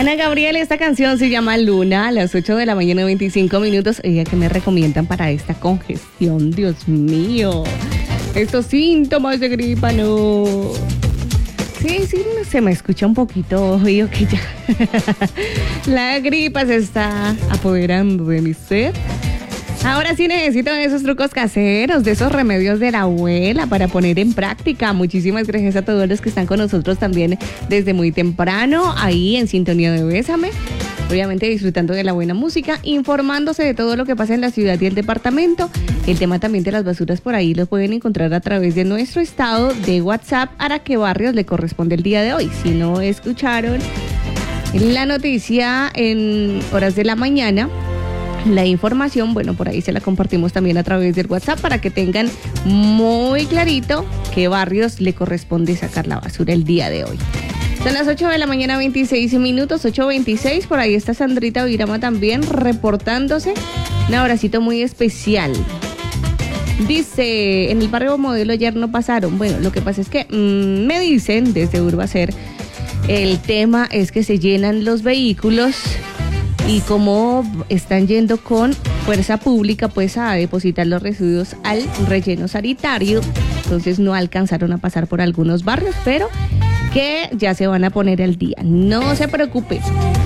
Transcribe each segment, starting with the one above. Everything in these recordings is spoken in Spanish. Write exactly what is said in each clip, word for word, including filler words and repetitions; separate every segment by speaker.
Speaker 1: Ana Gabriel, esta canción se llama Luna, a las ocho de la mañana, veinticinco minutos. Ella que me recomiendan para esta congestión, Dios mío. Estos síntomas de gripa, no. Sí, sí, se me escucha un poquito, oído que ya. La gripa se está apoderando de mi ser. Ahora sí necesito esos trucos caseros, de esos remedios de la abuela para poner en práctica. Muchísimas gracias a todos los que están con nosotros también desde muy temprano, ahí en sintonía de Bésame. Obviamente disfrutando de la buena música, informándose de todo lo que pasa en la ciudad y el departamento. El tema también de las basuras por ahí lo pueden encontrar a través de nuestro estado de WhatsApp. ¿A qué barrios le corresponde el día de hoy? Si no escucharon la noticia en horas de la mañana, la información, bueno, por ahí se la compartimos también a través del WhatsApp para que tengan muy clarito qué barrios le corresponde sacar la basura el día de hoy. Son las ocho de la mañana, veintiséis minutos, ocho veintiséis, por ahí está Sandrita Virama también reportándose. Un abracito muy especial. Dice, en el barrio Modelo ayer no pasaron. Bueno, lo que pasa es que mmm, me dicen desde Urbacer, el tema es que se llenan los vehículos y como están yendo con fuerza pública pues a depositar los residuos al relleno sanitario, entonces no alcanzaron a pasar por algunos barrios, pero que ya se van a poner al día, no se preocupe.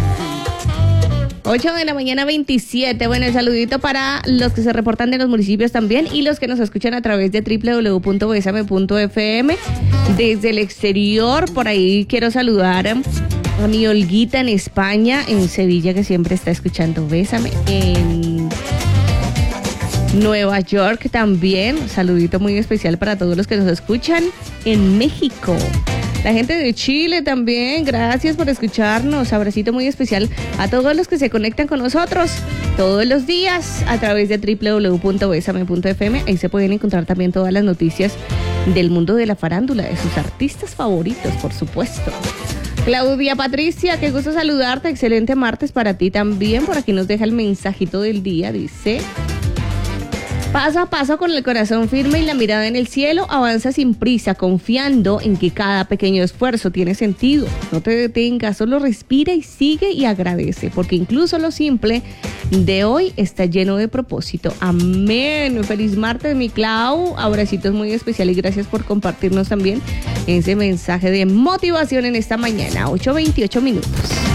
Speaker 1: ocho de la mañana, veintisiete. Bueno, el saludito para los que se reportan de los municipios también y los que nos escuchan a través de doble u doble u doble u punto besame punto efe eme. Desde el exterior, por ahí quiero saludar a mi Olguita en España, en Sevilla, que siempre está escuchando Bésame, en Nueva York también. Un saludito muy especial para todos los que nos escuchan en México. La gente de Chile también, gracias por escucharnos. Abracito muy especial a todos los que se conectan con nosotros todos los días a través de doble u doble u doble u punto besame punto efe eme. Ahí se pueden encontrar también todas las noticias del mundo de la farándula, de sus artistas favoritos, por supuesto. Claudia Patricia, qué gusto saludarte, excelente martes para ti también. Por aquí nos deja el mensajito del día, dice: paso a paso con el corazón firme y la mirada en el cielo, avanza sin prisa, confiando en que cada pequeño esfuerzo tiene sentido. No te detengas, solo respira y sigue y agradece, porque incluso lo simple de hoy está lleno de propósito. Amén. Feliz martes, mi Clau. Abracitos muy especiales y gracias por compartirnos también ese mensaje de motivación en esta mañana. ocho veintiocho minutos.